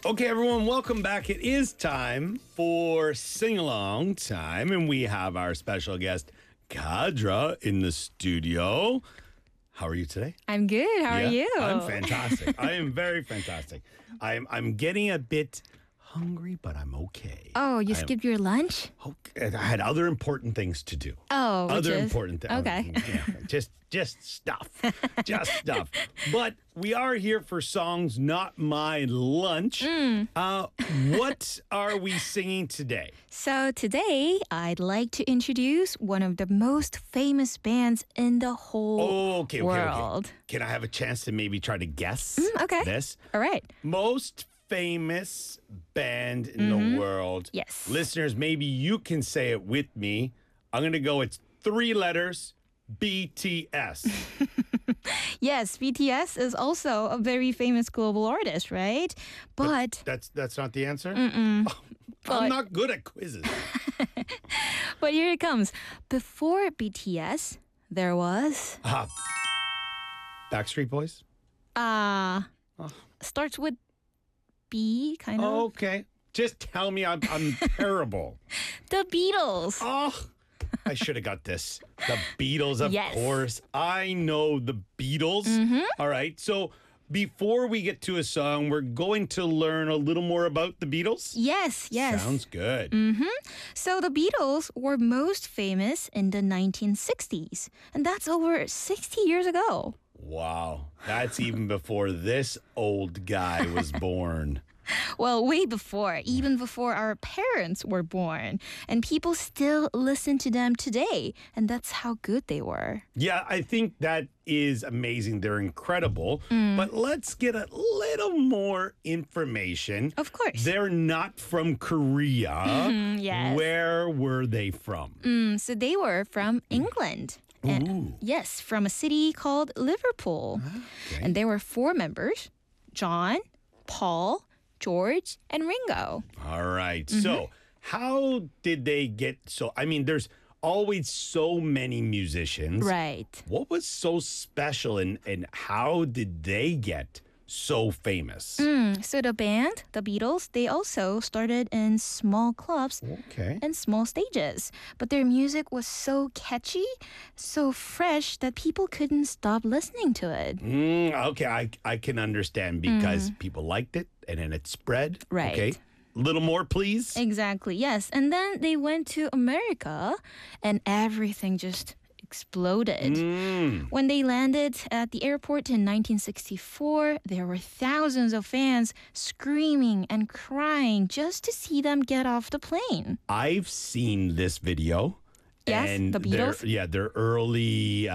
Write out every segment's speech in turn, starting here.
Okay, everyone, welcome back. It is time for Sing Along Time, and we have our special guest, Kadra, in the studio. How are you today? I'm good. How are you? I'm fantastic. I am very fantastic. I'm getting a bit hungry, but I'm okay. Oh, you skipped your lunch? Okay. I had other important things to do. Oh, Other important things. Okay. Just stuff. Just stuff. But we are here for Songs Not My Lunch. What are we singing today? So today, I'd like to introduce one of the most famous bands in the whole Okay. world. Can I have a chance to maybe try to guess Okay. this? All right. Most famous band in the world. Yes. Listeners, maybe you can say it with me. I'm going to go, it's 3 letters, BTS. Yes, BTS is also a very famous global artist, right? But That's not the answer? but I'm not good at quizzes. here it comes. Before BTS, there was Backstreet Boys? starts with B, kind of. Okay. Just tell me I'm terrible. The Beatles. Oh, I should have got this. The Beatles, of Yes. course. I know the Beatles. All right. So before we get to a song, we're going to learn a little more about the Beatles. Yes. Sounds good. So the Beatles were most famous in the 1960s, and that's over 60 years ago. Wow. That's even before this old guy was born. Well, way before, even before our parents were born. And people still listen to them today, and that's how good they were. Yeah, I think that is amazing. They're incredible. But let's get a little more information. Of course. They're not from Korea. yes. Where were they from? So they were from England. And, yes, from a city called Liverpool. Okay. And there were 4 members: John, Paul, George, and Ringo. All right. So, how did they get there's always so many musicians. Right. What was so special and how did they get so famous? So the band, the Beatles, they also started in small clubs Okay. and small stages. But their music was so catchy, so fresh that people couldn't stop listening to it. Okay, I can understand because people liked it and then it spread. Right. Okay. Little more, please. Exactly, yes. And then they went to America and everything just exploded. When they landed at the airport in 1964, there were thousands of fans screaming and crying just to see them get off the plane. I've seen this video. Yes, and the Beatles? their early,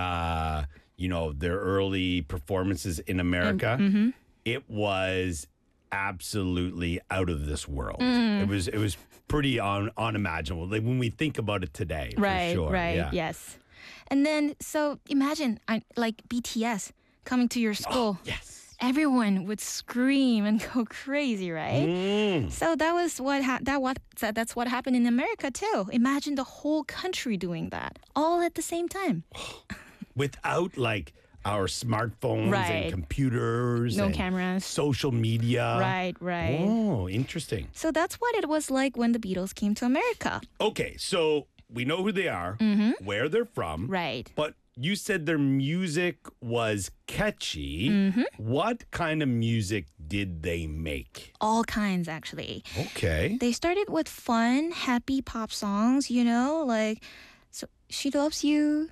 their early performances in America. It was absolutely out of this world. It was pretty unimaginable. Like when we think about it today, Right, for sure. right, Yeah. yes. And then, so imagine like BTS coming to your school. Yes. Everyone would scream and go crazy, right? So that was that's what happened in America too. Imagine the whole country doing that all at the same time. Without like our smartphones Right. and computers, No and cameras. social media. Right. Oh, interesting. So that's what it was like when the Beatles came to America. Okay, so we know who they are, where they're from. Right. But you said their music was catchy. What kind of music did they make? All kinds, actually. Okay. They started with fun, happy pop songs, like so She Loves You.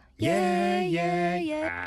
Yeah.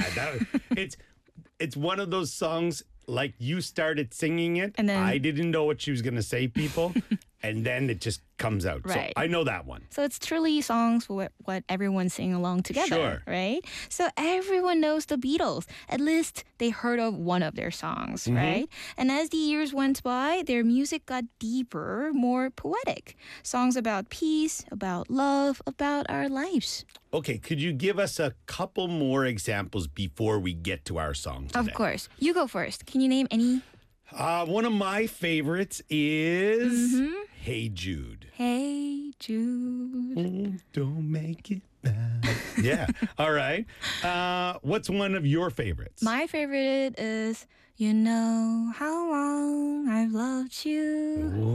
It's one of those songs like you started singing it. And then- I didn't know what she was going to say, people. And then it just comes out. Right. So I know that one. So it's truly songs for what everyone's singing along together, Sure. right? So everyone knows the Beatles. At least they heard of one of their songs, right? And as the years went by, their music got deeper, more poetic. Songs about peace, about love, about our lives. Okay, could you give us a couple more examples before we get to our song today? Of course. You go first. Can you name any? One of my favorites is Hey Jude. Hey, Jude. Don't make it bad. Yeah. All right. What's one of your favorites? My favorite is You Know How Long I've Loved You.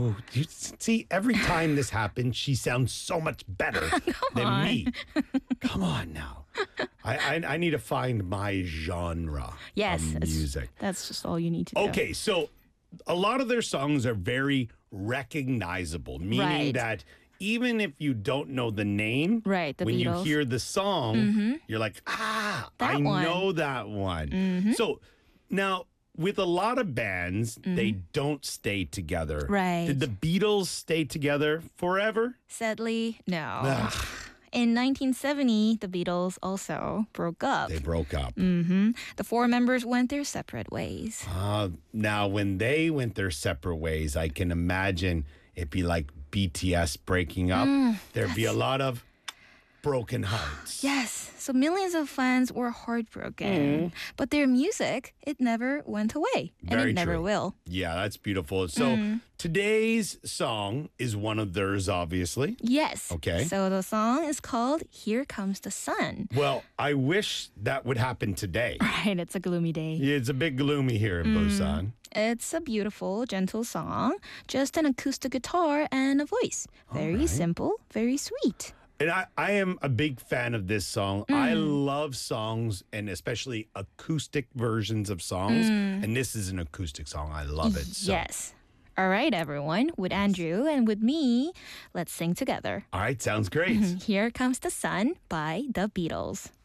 Oh, you see, every time this happens, she sounds so much better than me. Come on now. I need to find my genre Yes, of music. that's just all you need to do. Okay, so a lot of their songs are very recognizable, meaning Right. that even if you don't know the name, Right, the when you Beatles. hear the song, you're like, That I one. know that one. So now, with a lot of bands, they don't stay together. Right. Did the Beatles stay together forever? Sadly, no. Ugh, In 1970, the Beatles also broke up. they broke up. The four members went their separate ways. Now, when they went their separate ways, I can imagine it'd be like BTS breaking up. There'd be a lot of broken hearts. Yes, so millions of fans were heartbroken. But their music, it never went away. And Very it never true. will. Yeah, that's beautiful. So today's song is one of theirs, obviously. Yes. Okay. So the song is called Here Comes the Sun. Well, I wish that would happen today. Right, it's a gloomy day. It's a bit gloomy here in Busan. It's a beautiful, gentle song, just an acoustic guitar and a voice. Very simple, very sweet. And I am a big fan of this song. I love songs and especially acoustic versions of songs. And this is an acoustic song. I love it. So. Yes. All right, everyone. With Andrew and with me, let's sing together. All right, sounds great. Here Comes the Sun by the Beatles.